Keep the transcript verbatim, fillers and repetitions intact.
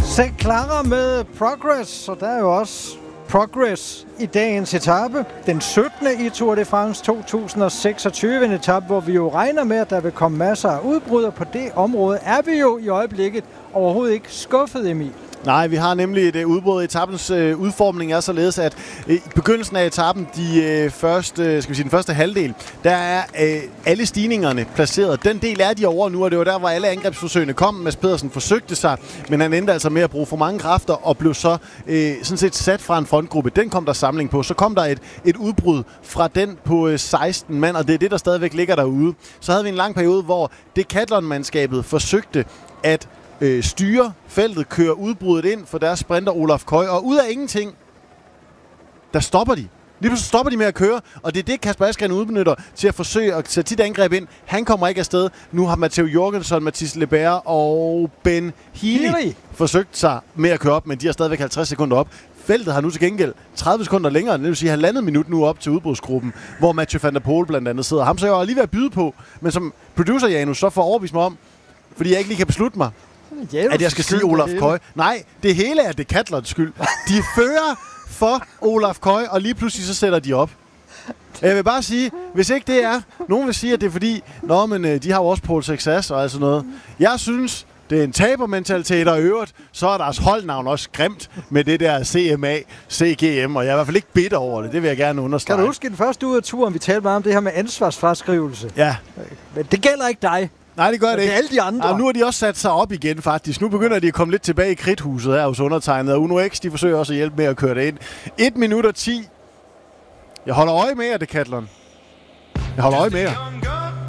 Sæt Clara med Progress, og der er jo også Progress i dagens etape. Den syttende i Tour de France to tusind og seksogtyve, en etape, hvor vi jo regner med, at der vil komme masser af udbrud, og på det område er vi jo i øjeblikket overhovedet ikke skuffet, Emil. Nej, vi har nemlig et uh, udbrud. Etapens uh, udformning er således, at uh, i begyndelsen af etappen, de, uh, første, skal vi sige, den første halvdel, der er uh, alle stigningerne placeret. Den del er de over nu, og det var der, hvor alle angrebsforsøgene kom. Mads Pedersen forsøgte sig, men han endte altså med at bruge for mange kræfter og blev så uh, sådan set sat fra en frontgruppe. Den kom der samling på. Så kom der et, et udbrud fra den på uh, seksten mand, og det er det, der stadigvæk ligger derude. Så havde vi en lang periode, hvor Decathlon-mandskabet forsøgte at Øh, styre feltet, kører udbruddet ind for deres sprinter Olaf Koy, og ud af ingenting, der stopper de. Lige pludselig stopper de med at køre, og det er det, Kasper Asgreen udbenytter til at forsøge at sætte sit angreb ind. Han kommer ikke afsted. Nu har Matteo Jorgensen, Mathis Lebert og Ben Healy forsøgt sig med at køre op, men de har stadigvæk halvtreds sekunder op. Feltet har nu til gengæld tredive sekunder længere, det vil sige halvandet minut nu op til udbrudsgruppen, hvor Mathieu van der Poel blandt andet sidder. Ham så jeg jo lige ved at byde på, men som producer Janus så får overbevist mig om, fordi jeg ikke lige kan beslutte mig, Janus at jeg skal sige Olaf Koy. Nej, det hele er Decathlons skyld. De fører for Olaf Koy, og lige pludselig så sætter de op. Jeg vil bare sige, hvis ikke det er, nogen vil sige, at det er fordi, nå, men de har jo også Paul Sexas og altså noget. Jeg synes, det er en tabermentalitet, og i øvrigt, så er deres holdnavn også grimt med det der C M A, C G M, og jeg er i hvert fald ikke bitter over det. Det vil jeg gerne understrege. Kan du huske den første uge af turen, vi talte meget om det her med ansvarsfraskrivelse? Ja. Men det gælder ikke dig. Nej, det gør det ikke. Det er alle de andre. Ja, nu har de også sat sig op igen, faktisk. Nu begynder de at komme lidt tilbage i kridthuset her hos undertegnet, og Uno X, de forsøger også at hjælpe med at køre det ind. et minut og ti. Jeg holder øje med jer, Decathlon. Jeg holder øje med jer.